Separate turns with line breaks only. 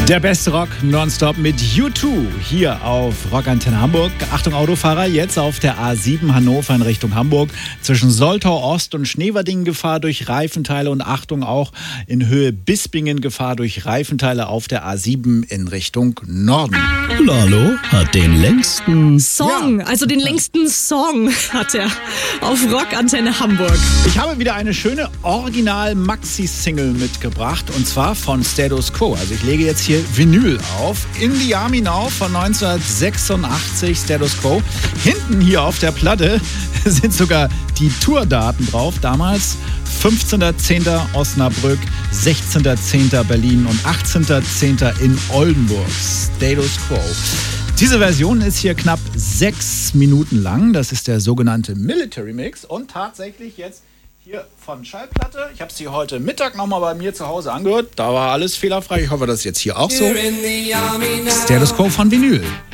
Der beste Rock nonstop mit U2 hier auf Rockantenne Hamburg. Achtung Autofahrer, jetzt auf der A7 Hannover in Richtung Hamburg. Zwischen Soltau Ost und Schneverdingen Gefahr durch Reifenteile und Achtung auch in Höhe Bispingen Gefahr durch Reifenteile auf der A7 in Richtung Norden.
Lalo hat den längsten
Song, also den längsten Song hat er auf Rockantenne Hamburg.
Ich habe wieder eine schöne Original-Maxi-Single mitgebracht und zwar von Status Quo. Also ich lege jetzt hier Vinyl auf. In the Army Now von 1986, Status Quo. Hinten hier auf der Platte sind sogar die Tourdaten drauf. Damals 15.10. Osnabrück, 16.10. Berlin und 18.10. in Oldenburg. Status Quo. Diese Version ist hier knapp 6 Minuten lang. Das ist der sogenannte Military Mix und tatsächlich jetzt hier von Schallplatte. Ich habe sie heute Mittag nochmal bei mir zu Hause angehört. Da war alles fehlerfrei. Ich hoffe, das ist jetzt hier auch so. Status Quo von Vinyl.